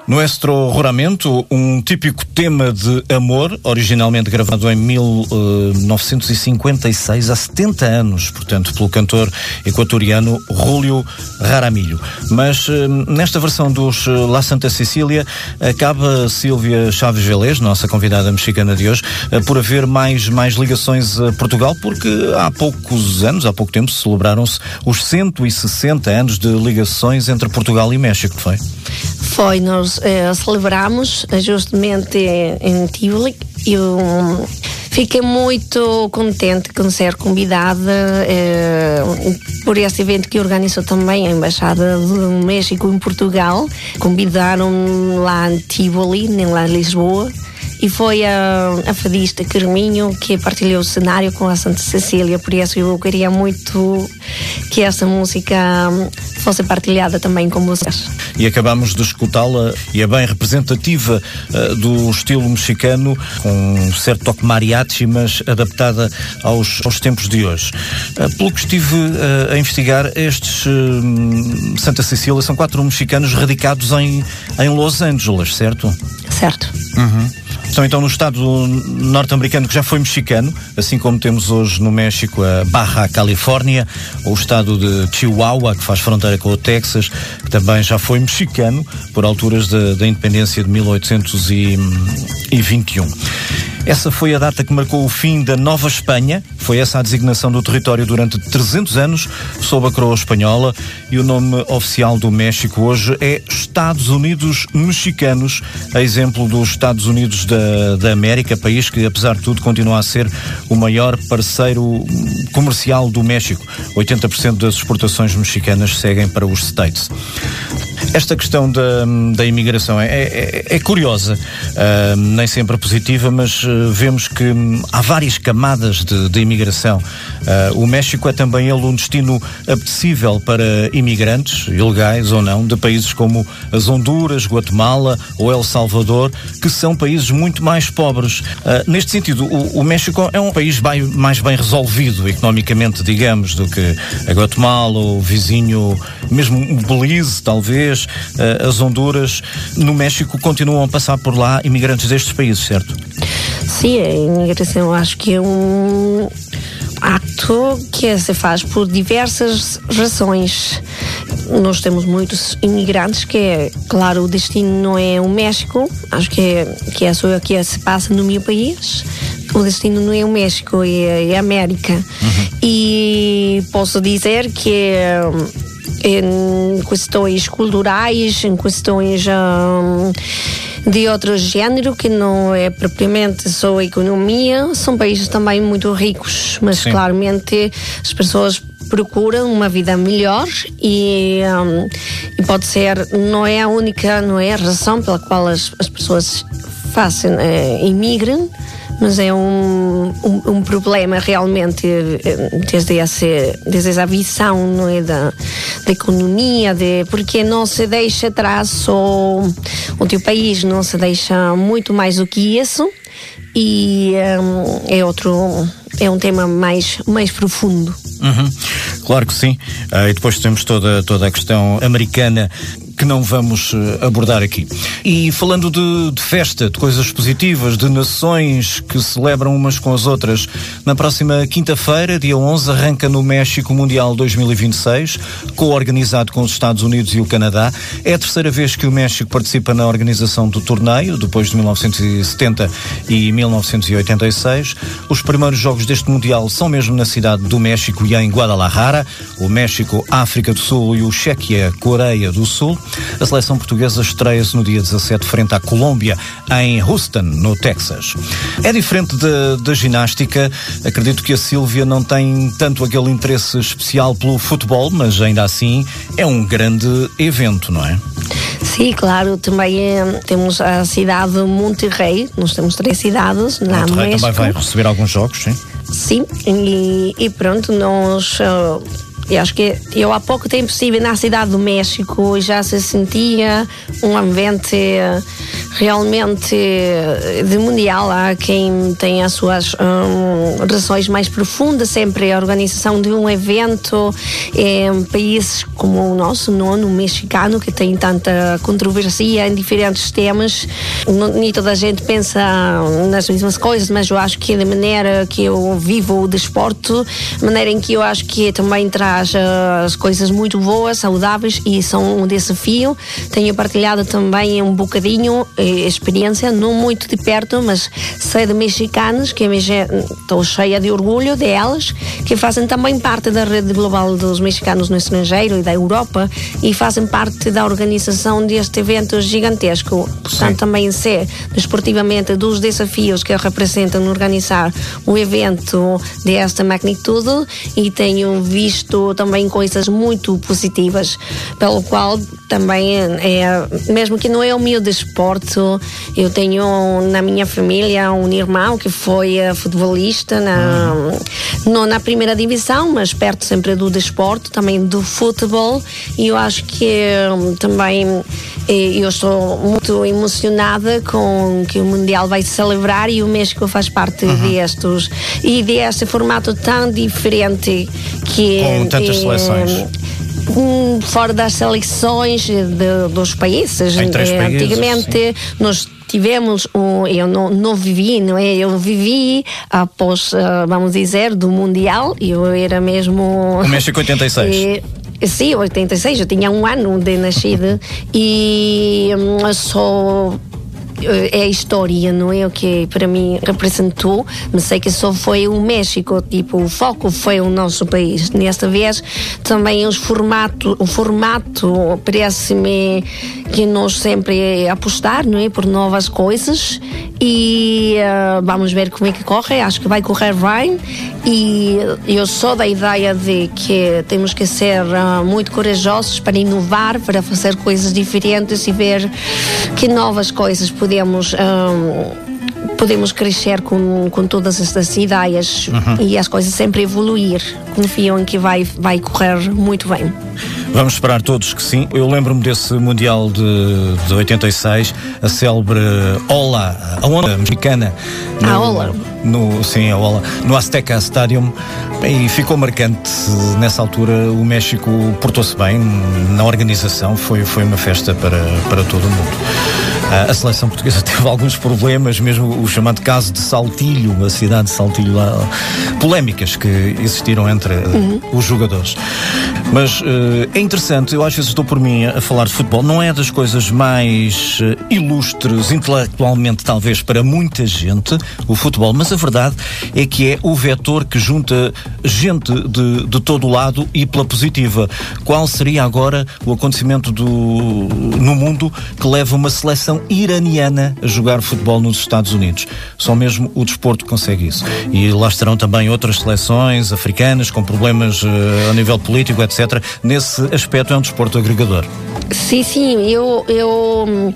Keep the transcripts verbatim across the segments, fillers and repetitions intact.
Nuestro Juramento, um típico tema de amor, originalmente gravado em mil novecentos e cinquenta e seis, há setenta anos, portanto, pelo cantor equatoriano Julio Jaramillo. Mas nesta versão dos La Santa Cecília, acaba Sílvia Chaves Velez, nossa convidada mexicana de hoje, por haver mais, mais ligações a Portugal, porque há poucos anos, há pouco tempo, celebraram-se os cento e sessenta anos de ligações entre Portugal e México, foi? Foi, nós eh, celebramos justamente em Tivoli. Eu fiquei muito contente com ser convidada eh, por esse evento que organizou também a Embaixada do México em Portugal. Convidaram-me lá em Tivoli, nem lá em Lisboa. E foi a, a fadista Carminho que partilhou o cenário com a Santa Cecília, por isso eu queria muito que essa música fosse partilhada também com vocês. E acabamos de escutá-la, e é bem representativa uh, do estilo mexicano, com um certo toque mariachi, mas adaptada aos, aos tempos de hoje. Uh, pelo que estive uh, a investigar, estes uh, Santa Cecília são quatro mexicanos radicados em, em Los Angeles, certo? Certo. Uhum. Estão então no estado norte-americano, que já foi mexicano, assim como temos hoje no México a Baja Califórnia, ou o estado de Chihuahua, que faz fronteira com o Texas, que também já foi mexicano por alturas da, da independência de mil oitocentos e vinte e um. Essa foi a data que marcou o fim da Nova Espanha. Foi essa a designação do território durante trezentos anos, sob a coroa espanhola, e o nome oficial do México hoje é Estados Unidos Mexicanos, a exemplo dos Estados Unidos da, da América, país que, apesar de tudo, continua a ser o maior parceiro comercial do México. oitenta por cento das exportações mexicanas seguem para os States. Esta questão da, da imigração é, é, é curiosa, uh, nem sempre positiva, mas uh, vemos que um, há várias camadas de, de imigração. Uh, o México é também ele um destino apetecível para imigrantes, ilegais ou não, de países como as Honduras, Guatemala ou El Salvador, que são países muito mais pobres. Uh, neste sentido, o, o México é um país bem, mais bem resolvido economicamente, digamos, do que a Guatemala, o vizinho, mesmo o Belize, talvez, as Honduras. No México continuam a passar por lá imigrantes destes países, certo? Sim, a imigração acho que é um ato que se faz por diversas razões. Nós temos muitos imigrantes que, é, claro, o destino não é o México, acho que é, que é só o que se passa no meu país. O destino não é o México, é, é a América. Uhum. E posso dizer que em questões culturais, em questões um, de outro género, que não é propriamente só a economia, são países também muito ricos, mas Sim. claramente as pessoas procuram uma vida melhor e, um, e pode ser, não é a única, não é a razão pela qual as, as pessoas fazem, eh, imigram, mas é um, um, um problema realmente desde essa, desde essa visão, não é, da, da economia, de, porque não se deixa atrás só o teu país, não se deixa muito mais do que isso, e um, é outro, é um tema mais, mais profundo. Uhum. Claro que sim. Uh, e depois temos toda, toda a questão americana, que não vamos uh, abordar aqui. E falando de, de festa, de coisas positivas, de nações que celebram umas com as outras, na próxima quinta-feira, dia onze, arranca no México o Mundial dois mil e vinte e seis, co-organizado com os Estados Unidos e o Canadá. É a terceira vez que o México participa na organização do torneio, depois de mil novecentos e setenta e mil novecentos e oitenta e seis. Os primeiros jogos deste Mundial são mesmo na cidade do México e em Guadalajara. O México, a África do Sul e o Chequia, Coreia do Sul. A seleção portuguesa estreia-se no dia dezassete frente à Colômbia, em Houston, no Texas. É diferente da, da ginástica. Acredito que a Sílvia não tem tanto aquele interesse especial pelo futebol, mas ainda assim é um grande evento, não é? Sim, claro, também é, temos a cidade de Monterrey, nós temos três cidades lá no México. Também vai receber alguns jogos, sim? Sim, e, e pronto, nós... Uh, Eu acho que eu há pouco tempo estive na cidade do México e já se sentia um ambiente realmente de mundial há quem tem as suas hum, razões mais profundas. Sempre a organização de um evento em países como o nosso, no, no mexicano, que tem tanta controversia em diferentes temas, nem toda a gente pensa nas mesmas coisas, mas eu acho que da maneira que eu vivo o desporto, a maneira em que eu acho que também traz uh, as coisas muito boas, saudáveis, e são um desafio. Tenho partilhado também um bocadinho eh, experiência, não muito de perto, mas sei de mexicanos, que estou cheia de orgulho delas, que fazem também parte da rede global dos mexicanos no estrangeiro e da Europa, e fazem parte da organização deste evento gigantesco. Portanto, também sei desportivamente dos desafios que representam organizar um evento desta magnitude, e tenho visto também coisas muito positivas, pelo qual também é, mesmo que não é o meu desporto, eu tenho na minha família um irmão que foi futebolista na, não na primeira divisão, mas perto sempre do desporto, também do futebol, e eu acho que também eu estou muito emocionada com que o Mundial vai se celebrar, e o México faz parte uhum. destes e deste formato tão diferente que com tantas é, seleções. Fora das seleções de, dos países. Em três países, antigamente sim. Nós tivemos um, eu não, não vivi, não é? Eu vivi após, vamos dizer, do Mundial. Eu era mesmo... O México oitenta e seis. E, sim, oitenta e seis, eu tinha um ano de nascida e um, só é a história, não é? O que para mim representou, mas sei que só foi o México, tipo, o foco foi o nosso país. Nesta vez também os formato, o formato parece-me que nós sempre apostar, não é? Por novas coisas, e uh, vamos ver como é que corre. Acho que vai correr bem, e eu sou da ideia de que temos que ser uh, muito corajosos para inovar, para fazer coisas diferentes e ver que novas coisas podemos um, podemos crescer com, com todas estas ideias uhum. e as coisas sempre evoluir. Confio em que vai, vai correr muito bem. Vamos esperar todos que sim. Eu lembro-me desse Mundial de, de oitenta e seis, a célebre Ola, a onda mexicana. No, a Ola. No, sim, a Ola, no Azteca Stadium, e ficou marcante. Nessa altura o México portou-se bem na organização, foi, foi uma festa para, para todo o mundo. A seleção portuguesa teve alguns problemas, mesmo o chamado caso de Saltillo, a cidade de Saltillo, lá, polémicas que existiram entre uhum. os jogadores. Mas uh, é interessante, eu às vezes estou por mim a falar de futebol, não é das coisas mais uh, ilustres intelectualmente, talvez, para muita gente, o futebol, mas a verdade é que é o vetor que junta gente de, de todo o lado e pela positiva. Qual seria agora o acontecimento do, no mundo que leva uma seleção iraniana a jogar futebol nos Estados Unidos? Só mesmo o desporto consegue isso. E lá estarão também outras seleções africanas com problemas uh, a nível político, etcétera. Nesse aspecto é um desporto agregador. Sim, sim, eu, eu,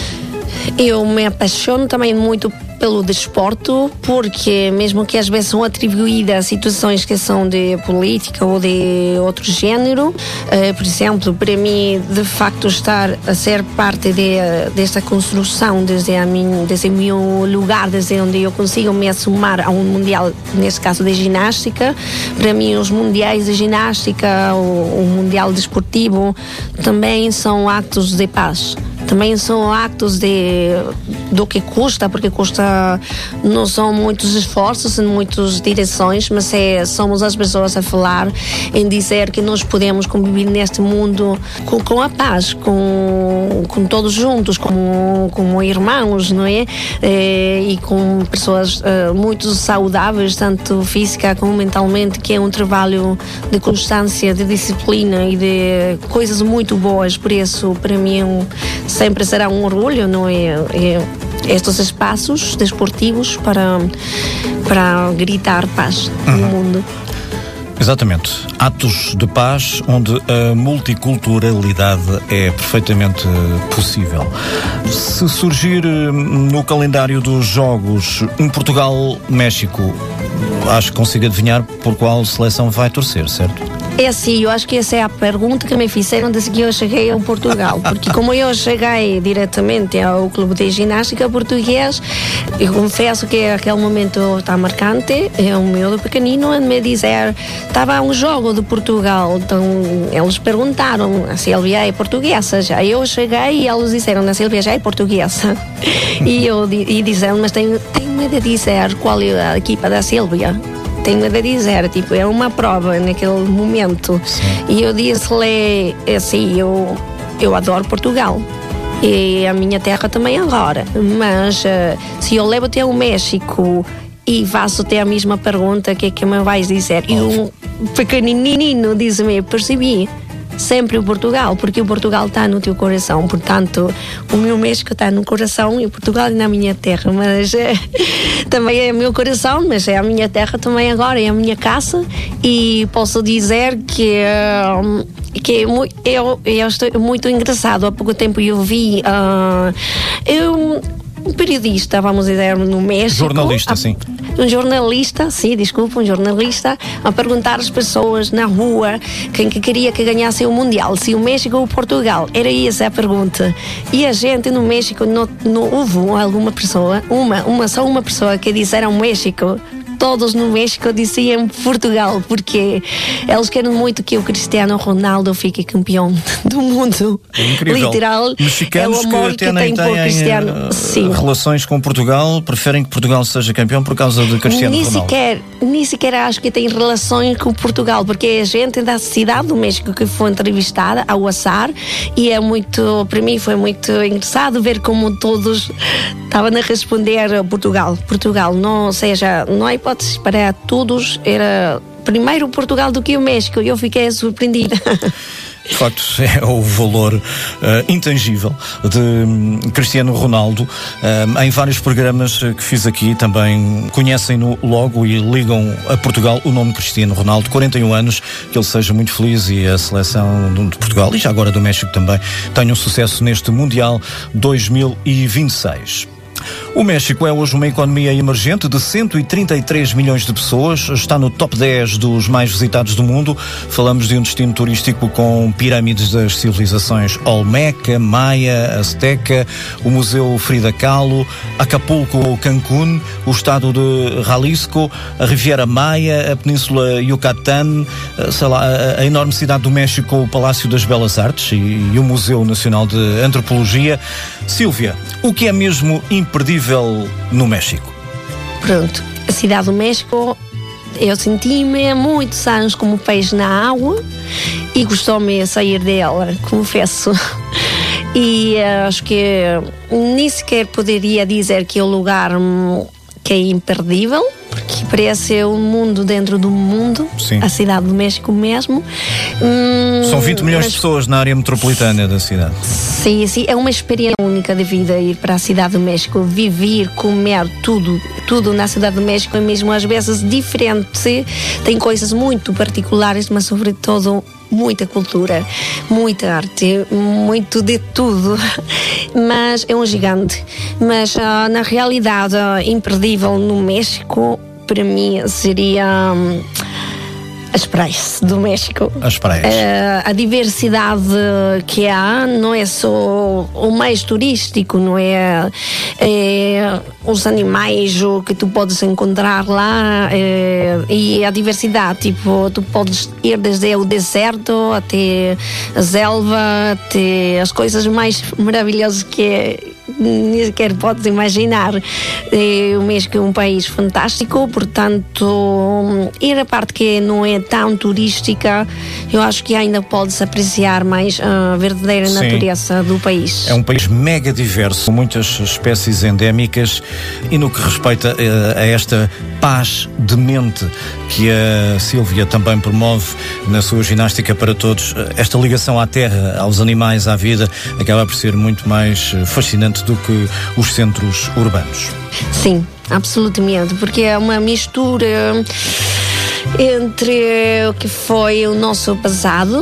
eu me apaixono também muito pelo desporto, porque mesmo que às vezes são atribuídas situações que são de política ou de outro género, uh, por exemplo, para mim, de facto, estar a ser parte de, desta construção desde, a mim, desde o meu lugar, desde onde eu consigo me assumar a um mundial, neste caso de ginástica, para mim os mundiais de ginástica, o, o mundial desportivo, também são atos de paz. Também são actos de, do que custa, porque custa, não são muitos esforços, em muitas direções, mas é, somos as pessoas a falar, em dizer que nós podemos conviver neste mundo com, com a paz, com, com todos juntos, como, como irmãos, não é? é e com pessoas uh, muito saudáveis, tanto física como mentalmente, que é um trabalho de constância, de disciplina e de coisas muito boas. Por isso, para mim, um, sempre será um orgulho, não é? é estes espaços desportivos para, para gritar paz uhum. no mundo. Exatamente. Atos de paz onde a multiculturalidade é perfeitamente possível. Se surgir no calendário dos Jogos um Portugal-México, acho que consigo adivinhar por qual seleção vai torcer, certo? É assim, eu acho que essa é a pergunta que me fizeram desde que eu cheguei ao Portugal, porque como eu cheguei diretamente ao clube de ginástica português, eu confesso que aquele momento está marcante, é um miúdo pequenino a me dizer, estava um jogo de Portugal, então eles perguntaram, a Sílvia é portuguesa já, eu cheguei e eles disseram, a Sílvia já é portuguesa, e eu e disseram, mas tenho, tenho de dizer qual é a equipa da Sílvia. Tenho de dizer, tipo, é uma prova naquele momento. Sim. E eu disse-lhe assim, eu, eu adoro Portugal e a minha terra também agora, mas uh, se eu levo até o México e faço até a mesma pergunta, o que é que me vais dizer? E um pequenininho diz-me, percebi, sempre o Portugal, porque o Portugal está no teu coração, portanto o meu México está no coração e o Portugal é na minha terra, mas é, também é o meu coração, mas é a minha terra também agora, é a minha casa, e posso dizer que que eu, eu estou muito engraçado. Há pouco tempo eu vi uh, eu um periodista, vamos dizer, no México. Jornalista, a, sim. Um jornalista, sim, desculpa, um jornalista, a perguntar às pessoas na rua quem que queria que ganhasse o Mundial, se o México ou o Portugal. Era essa a pergunta. E a gente no México, não, não houve alguma pessoa, uma, uma, só uma pessoa que disseram México. Todos no México diziam Portugal, porque eles querem muito que o Cristiano Ronaldo fique campeão do mundo. É incrível. Literal. Mexicanos é o amor que até que nem tem por Cristiano. têm Sim. relações com Portugal, preferem que Portugal seja campeão por causa de Cristiano nem Ronaldo. Sequer, nem sequer acho que tem relações com Portugal, porque a gente da cidade do México que foi entrevistada ao azar, e é muito, para mim foi muito engraçado ver como todos estavam a responder Portugal. Portugal, não, ou seja, não há hipótese para todos, era primeiro Portugal do que o México, e eu fiquei surpreendida. De facto, é o valor uh, intangível de um, Cristiano Ronaldo. Um, em vários programas que fiz aqui também conhecem-no logo e ligam a Portugal o nome Cristiano Ronaldo. quarenta e um anos, que ele seja muito feliz e a seleção de Portugal e já agora do México também tenham sucesso neste Mundial dois mil e vinte e seis. O México é hoje uma economia emergente de cento e trinta e três milhões de pessoas, está no top dez dos mais visitados do mundo. Falamos de um destino turístico com pirâmides das civilizações Olmeca, Maia, Azteca, o Museu Frida Kahlo, Acapulco, Cancún, o estado de Jalisco, a Riviera Maia, a Península Yucatán, sei lá, a, a enorme cidade do México, o Palácio das Belas Artes e, e o Museu Nacional de Antropologia. Sílvia, o que é mesmo imperdível no México? Pronto, a cidade do México, eu senti-me há muitos anos como peixe na água e gostou-me sair dela, confesso. E uh, acho que nem sequer poderia dizer que é o lugar um, que é imperdível, porque parece um mundo dentro do mundo. Sim. A cidade do México mesmo. Hum, São vinte milhões mas... de pessoas na área metropolitana da cidade. Sim, sim, é uma experiência única de vida ir para a cidade do México, viver, comer, tudo, tudo na cidade do México é mesmo às vezes diferente, tem coisas muito particulares, mas sobretudo muita cultura, muita arte, muito de tudo, mas é um gigante. Mas uh, na realidade, uh, imperdível no México, para mim seria um, as praias do México. As praias. Uh, a diversidade que há não é só o mais turístico, não é, é os animais o que tu podes encontrar lá, é, e a diversidade, tipo, tu podes ir desde o deserto até a selva, até as coisas mais maravilhosas que é, nem sequer podes imaginar. É, o México é um país fantástico, portanto, ir a parte que não é tão turística, eu acho que ainda pode-se apreciar mais a verdadeira Sim. natureza do país. É um país mega diverso, com muitas espécies endémicas, e no que respeita a, a esta paz de mente que a Sílvia também promove na sua ginástica para todos, esta ligação à terra, aos animais, à vida, acaba por ser muito mais fascinante do que os centros urbanos. Sim, absolutamente, porque é uma mistura entre o que foi o nosso passado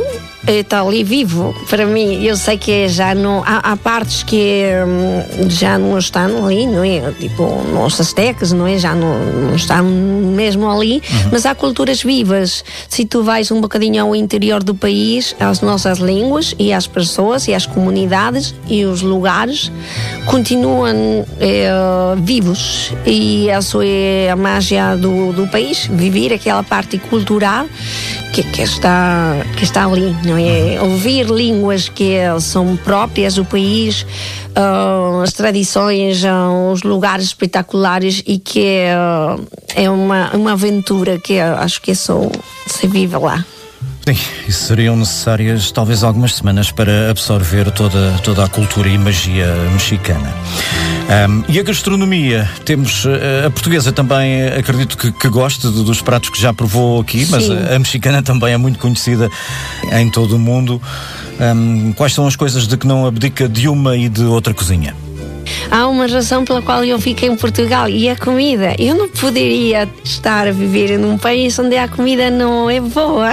está ali vivo para mim. Eu sei que já não há, há partes que hum, já não estão ali, não é? Tipo, nos astecas, não é? Já não, não estão mesmo ali, uhum. Mas há culturas vivas. Se tu vais um bocadinho ao interior do país, as nossas línguas e as pessoas e as comunidades e os lugares continuam é, vivos, e essa é a magia do, do país, viver aquela parte cultural que, que, está, que está ali, não é? Ouvir línguas que são próprias do país, uh, as tradições, uh, os lugares espetaculares, e que uh, é uma, uma aventura que uh, acho que só se vive lá. Sim, e seriam necessárias talvez algumas semanas para absorver toda, toda a cultura e magia mexicana. Um, e a gastronomia, temos a portuguesa também, acredito que, que goste dos pratos que já provou aqui, mas a, a mexicana também é muito conhecida em todo o mundo. Um, quais são as coisas de que não abdica de uma e de outra cozinha? Há uma razão pela qual eu fiquei em Portugal, e a comida. Eu não poderia estar a viver num país onde a comida não é boa.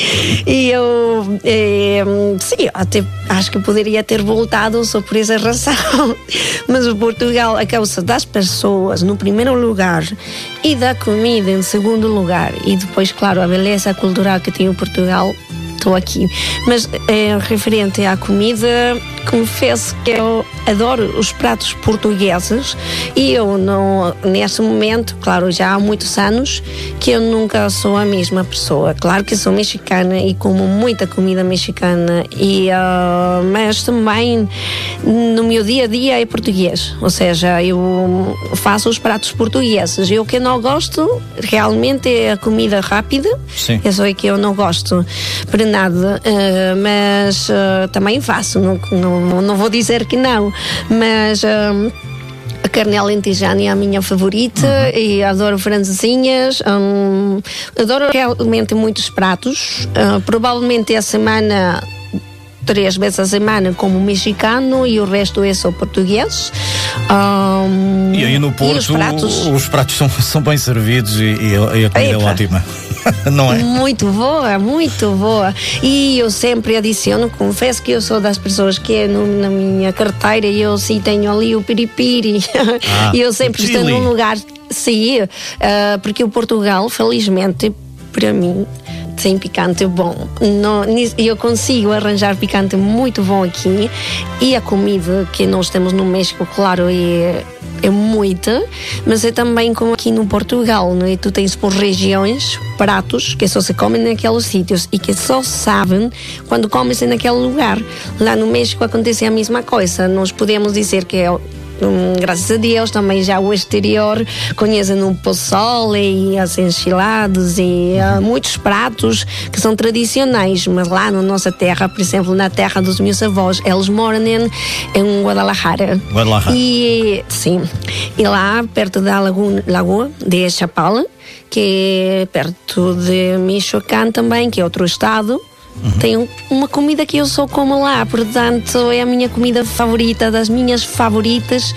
E eu, é, sim, até acho que poderia ter voltado só por essa razão. Mas o Portugal, a causa das pessoas, no primeiro lugar, e da comida em segundo lugar, e depois, claro, a beleza cultural que tem o Portugal, estou aqui. Mas é, referente à comida, confesso que eu adoro os pratos portugueses, e eu não, neste momento, claro, já há muitos anos que eu nunca sou a mesma pessoa. Claro que sou mexicana e como muita comida mexicana, e, uh, mas também no meu dia a dia é português, ou seja, eu faço os pratos portugueses. E o que eu não gosto realmente é a comida rápida. Sim. Isso é que eu não gosto para nada, uh, mas uh, também faço, não, não, não vou dizer que não, mas uh, a carne alentejana é a minha favorita, uhum. E adoro francesinhas, um, adoro realmente muitos pratos, uh, provavelmente a semana, três vezes a semana como mexicano, e o resto é só português. Um, e aí no Porto os pratos, os pratos são, são bem servidos, e, e a comida é ótima. Não é? Muito boa, muito boa. E eu sempre adiciono, confesso que eu sou das pessoas que no, na minha carteira eu sim tenho ali o piripiri. Ah, e eu sempre estou num lugar, sim, uh, porque o Portugal, felizmente, para mim, tem picante bom. Não, eu consigo arranjar picante muito bom aqui, e a comida que nós temos no México, claro, é, é muita, mas é também como aqui no Portugal, não é? Tu tens por regiões pratos que só se comem naqueles sítios e que só sabem quando comes naquele lugar. Lá no México acontece a mesma coisa. Nós podemos dizer que é Hum, graças a Deus também já o exterior conhecem o pozole e as enchiladas e uh, muitos pratos que são tradicionais, mas lá na nossa terra, por exemplo, na terra dos meus avós, eles moram em, em Guadalajara. Guadalajara. E sim, e lá perto da lagoa, lagoa de Chapala, que é perto de Michoacán também, que é outro estado. Uhum. Tem uma comida que eu só como lá, portanto é a minha comida favorita, das minhas favoritas,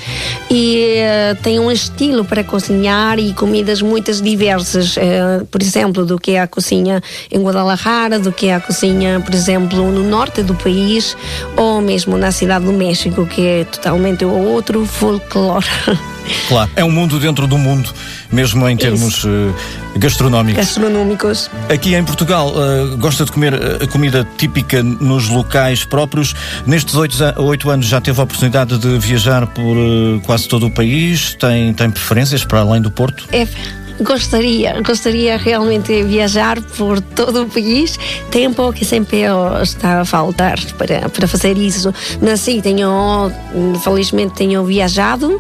e uh, tem um estilo para cozinhar e comidas muitas diversas, uh, por exemplo, do que é a cozinha em Guadalajara, do que é a cozinha, por exemplo, no norte do país, ou mesmo na cidade do México, que é totalmente outro folclore. Claro, é um mundo dentro do mundo, mesmo em termos uh, gastronómicos. Gastronómicos. Aqui em Portugal, uh, gosta de comer a comida típica nos locais próprios. Nestes oito anos já teve a oportunidade de viajar por uh, quase todo o país. Tem, tem preferências para além do Porto? É. Gostaria, gostaria realmente de viajar por todo o país. Tempo que sempre está a faltar para, para fazer isso. Mas sim, tenho, felizmente tenho viajado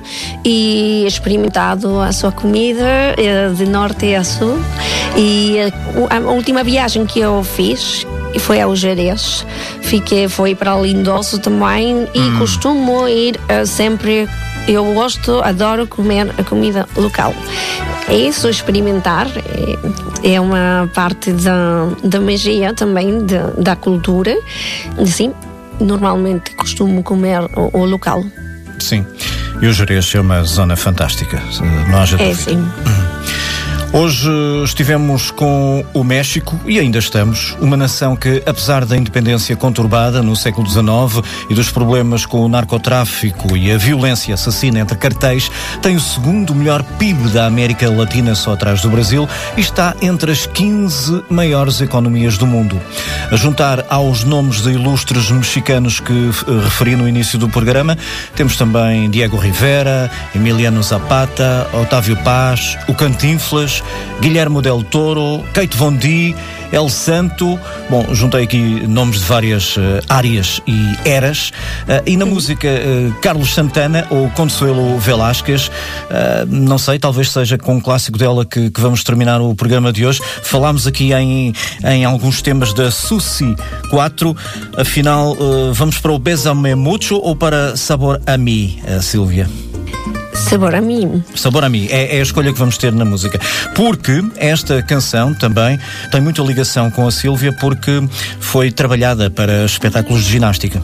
e experimentado a sua comida de norte a sul. E a, a última viagem que eu fiz foi ao Jerez. Fiquei, foi para Lindoso também, e hum. costumo ir uh, sempre. Eu gosto, adoro comer a comida local. É isso, experimentar é, é uma parte da, da magia também, de, da cultura. Sim, normalmente costumo comer o, o local. Sim, e o Jerez é uma zona fantástica, não haja dúvida. É, sim. Hoje estivemos com o México e ainda estamos, uma nação que, apesar da independência conturbada no século dezenove e dos problemas com o narcotráfico e a violência assassina entre cartéis, tem o segundo melhor P I B da América Latina, só atrás do Brasil, e está entre as quinze maiores economias do mundo. A juntar aos nomes de ilustres mexicanos que referi no início do programa, temos também Diego Rivera, Emiliano Zapata, Otávio Paz, o Cantinflas, Guilherme Del Toro, Kate Von D, El Santo. Bom, juntei aqui nomes de várias uh, áreas e eras. Uh, e na música, uh, Carlos Santana ou Consuelo Velázquez. Uh, não sei, talvez seja com um clássico dela que, que vamos terminar o programa de hoje. Falámos aqui em, em alguns temas da Susi quatro. Afinal, uh, vamos para o Bésame Mucho ou para Sabor a Mí, uh, Sílvia? Sabor a Mí. Sabor a Mí é, é a escolha que vamos ter na música. Porque esta canção também tem muita ligação com a Sílvia, porque foi trabalhada para espetáculos de ginástica.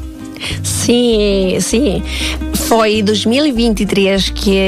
Sim, sim. Foi em dois mil e vinte e três que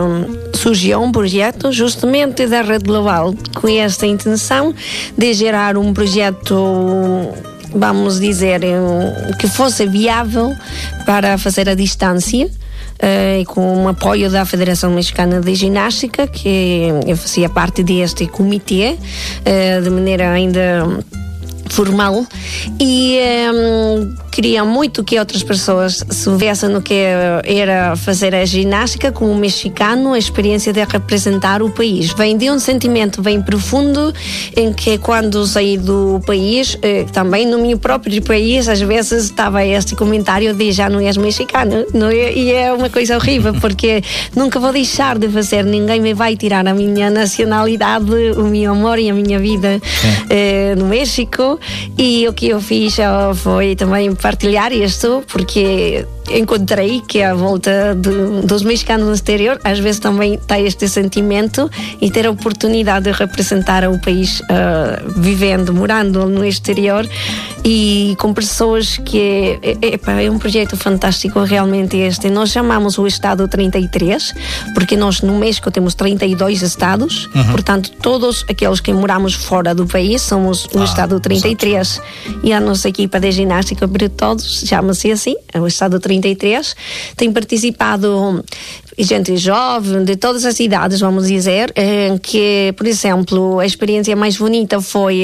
surgiu um projeto justamente da Rede Global com esta intenção de gerar um projeto, vamos dizer, que fosse viável para fazer a distância. Uh, com o apoio da Federação Mexicana de Ginástica, que eu fazia parte deste comitê, uh, de maneira ainda formal, e um, queria muito que outras pessoas soubessem no que era fazer a ginástica como mexicano, a experiência de representar o país. Vem de um sentimento bem profundo, em que quando saí do país, eh, também no meu próprio país, às vezes estava este comentário de já não és mexicano, não é? E é uma coisa horrível, porque nunca vou deixar de fazer, ninguém me vai tirar a minha nacionalidade, o meu amor e a minha vida eh, no México. E o que eu fiz foi também partilhar isto, porque encontrei que à volta de, dos mexicanos no exterior às vezes também está este sentimento, e ter a oportunidade de representar o país uh, vivendo, morando no exterior e com pessoas que epa, é um projeto fantástico realmente este. Nós chamamos o Estado trinta e três porque nós no México temos trinta e dois estados, uhum. Portanto todos aqueles que moramos fora do país somos o ah, Estado trinta e três, exato. E a nossa equipa de ginástica para todos chama-se assim, é o Estado trinta e três. Tem participado gente jovem de todas as idades, vamos dizer, que, por exemplo, a experiência mais bonita foi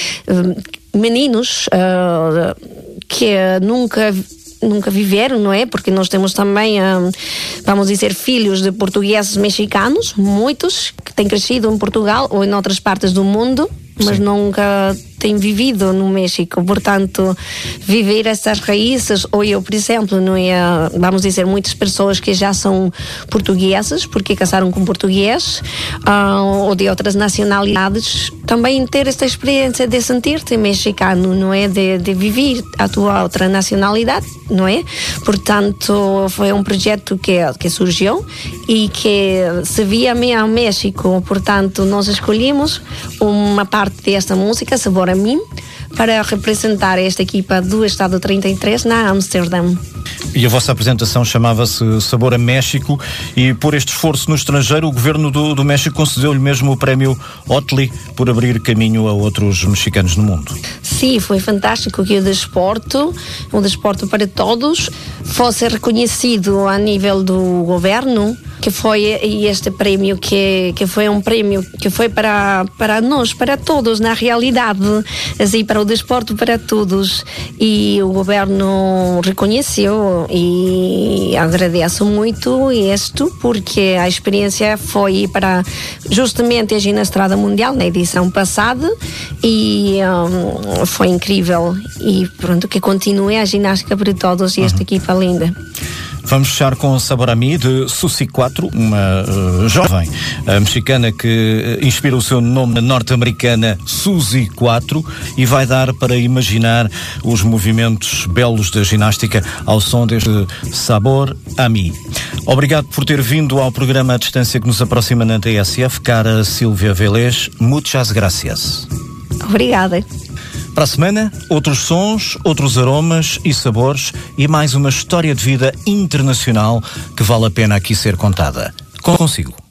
uh, meninos uh, que nunca nunca viveram, não é? Porque nós temos também, um, vamos dizer, filhos de portugueses mexicanos, muitos que têm crescido em Portugal ou em outras partes do mundo, mas Sim. nunca têm vivido no México. Portanto, viver essas raízes, ou eu, por exemplo, não é, vamos dizer, muitas pessoas que já são portugueses, porque casaram com português, uh, ou de outras nacionalidades, também ter esta experiência de sentir-te mexicano, não é? De, de viver a tua outra nacionalidade, não é? Portanto, foi um projeto que, que surgiu e que se via ao México. Portanto, nós escolhemos uma parte desta música, Sabor a Mí, para representar esta equipa do Estado trinta e três na Amsterdã. E a vossa apresentação chamava-se Sabor a México, e por este esforço no estrangeiro o governo do, do México concedeu-lhe mesmo o prémio Otli por abrir caminho a outros mexicanos no mundo. Sim, foi fantástico que o desporto, o desporto para todos, fosse reconhecido a nível do governo, que foi este prémio, que, que foi um prémio que foi para, para nós, para todos, na realidade, assim, para o desporto para todos, e o governo reconheceu, e agradeço muito isto, porque a experiência foi para justamente a Ginestrada Mundial na edição passada, e um, foi incrível, e pronto, que continue a ginástica para todos e esta uhum. equipa linda. Vamos fechar com Sabor a Mí, de Susi quatro, uma uh, jovem uh, mexicana que uh, inspira o seu nome na norte-americana Suzy quatro, e vai dar para imaginar os movimentos belos da ginástica ao som deste Sabor a Mí. Obrigado por ter vindo ao programa à distância que nos aproxima na T S F, cara Sílvia Velez. Muchas gracias. Obrigada. Para a semana, outros sons, outros aromas e sabores e mais uma história de vida internacional que vale a pena aqui ser contada. Consigo.